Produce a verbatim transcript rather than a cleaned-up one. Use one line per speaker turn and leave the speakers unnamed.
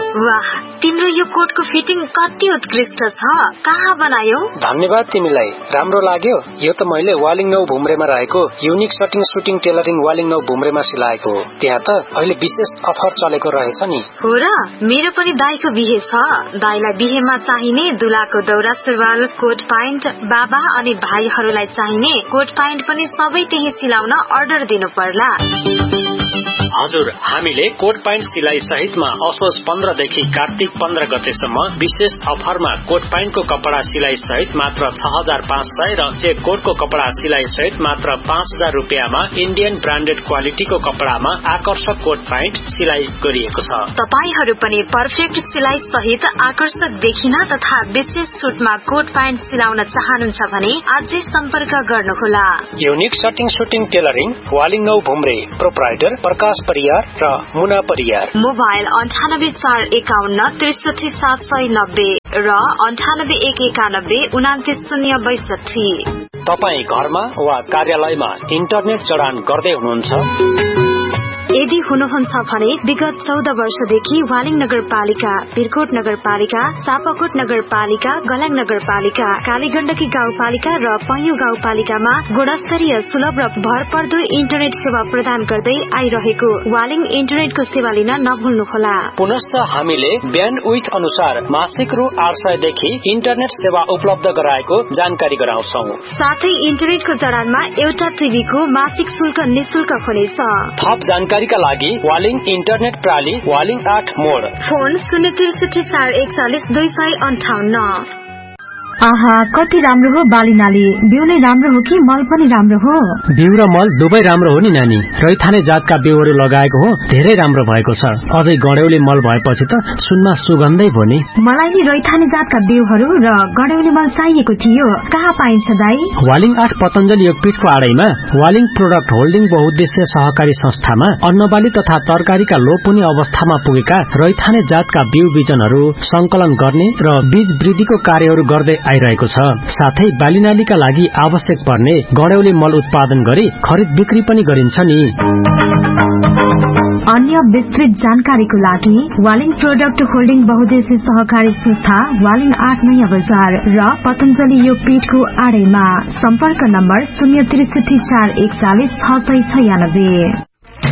वाह, तिम्रो यो कोटको फिटिङ कति उत्कृष्ट छ, कहाँ बनायौ?
धन्यवाद तिमीलाई, राम्रो लाग्यो। यो त मैले वालिङ नौ भुम्रेमा रहेको युनिक सटिङ सुटिङ टेलरिङ वालिङ नौ भुम्रेमा सिलाएको हो। त्यहाँ त अहिले विशेष अफर चलेको रहेछ नि।
हो र, मेरो पनि दाइको बिहे छ। दाइलाई बिहेमा चाहिने दुलाको दौरा सुरुवाल, कोट प्यान्ट, बाबा अनि भाइहरूलाई चाहिने कोट प्यान्ट पनि सबै त्यही सिलाउन अर्डर दिनु पर्ला।
हजुर, हामीले कोट प्यान्ट सिलाइ सहितमा असोज पन्ध्र देखि कार्तिक पन्ध्र गतेसम्म विशेष अफरमा कोट प्यान्टको कपडा सिलाइ सहित मात्र छ हजार पाँच सय र चेक कोटको कपडा सिलाइ सहित मात्र पाँच हजार रुपियाँमा इन्डियन ब्रान्डेड क्वालिटीको कपडामा आकर्षक कोट प्यान्ट सिलाइ गरिएको छ।
तपाईहरू पनि पर्फेक्ट सिलाइ सहित आकर्षक देखिन तथा विशेष छुटमा कोट प्यान्ट सिलाउन चाहनुहुन्छ भने आजै सम्पर्क गर्नुहोला।
युनिक सटिङ सुटिङ टेलरिङ वालिङ नौ भुम्रे, प्रोप्राइटर प्रकाश परियार र मुना परियार।
मोबाइल अन्ठानब्बे चार एकाउन्न त्रिसठी सात सय नब्बे र अन्ठानब्बे एक एकानब्बे उनातिस शून्य बैसठी।
तपाईँ घरमा वा कार्यालयमा इन्टरनेट जडान गर्दै हुनुहुन्छ?
यदि हुनुहुन्छ भने विगत चौध वर्षदेखि वालिङ नगरपालिका, बिरकोट नगरपालिका, सापाकोट नगरपालिका, गलाङ नगरपालिका, कालीगण्डकी गाउँपालिका र पैयुँ गाउँपालिकामा गुणस्तरीय सुलभ र भरपर्दो इन्टरनेट सेवा प्रदान गर्दै आइरहेको वालिङ इन्टरनेटको सेवा लिन नभुल्नुहोला।
पुनश्च हामीले ब्यान्डविड्थ अनुसार मासिक रु आठ सय देखि इन्टरनेट सेवा उपलब्ध गराएको जानकारी गराउँछौ।
साथै इन्टरनेटको जडानमा एउटा टिभीको मासिक शुल्क निशुल्क हुनेछ।
थप जानकारी का लागि वालिङ इन्टरनेट प्राली वालिङ आठ मोड,
फोन शून्य त्रिसठी चार एकचालिस दुई सय अन्ठाउन्न।
आहा, कति राम्रो हो बाली नाली। बिउ नै राम्रो हो कि मल पनि राम्रो हो?
बिउ र मल दुवै राम्रो हो नि नानी। रैथाने जातका बिउहरू लगाएको हो, धेरै राम्रो भएको छ। अझै गड्यौली मल भएपछि त सुनमा सुगन्धै भयो नि।
मलाई नि रैथाने जातका बिउहरू र गड्यौली मल चाहिएको थियो, कहाँ पाइन्छ दाई?
वालिङ आठ पतञ्जलि योगपीठको आडैमा वालिङ प्रोडक्ट होल्डिङ बहुउद्देश्य सहकारी संस्थामा अन्नबाली तथा तरकारीका लोपुनी अवस्थामा पुगेका रैथाने जातका बिउ बिजनहरू संकलन गर्ने र बीज वृद्धिको कार्यहरू गर्दै आइरहेको छ। साथै बालीनालीका लागि आवश्यक पर्ने गड्यौली मल उत्पादन गरी खरिद बिक्री पनि गरिन्छ नि।
अन्य विस्तृत जानकारीको लागि वालिङ प्रोडक्ट होल्डिङ बहुउद्देश्य सहकारी संस्था वालिङ आठ नयाँ बजार र पतञ्जलि योगपीठको आडैमा। सम्पर्क नम्बर शून्य त्रिसठी चार एकचालिस छ सय छयानब्बे।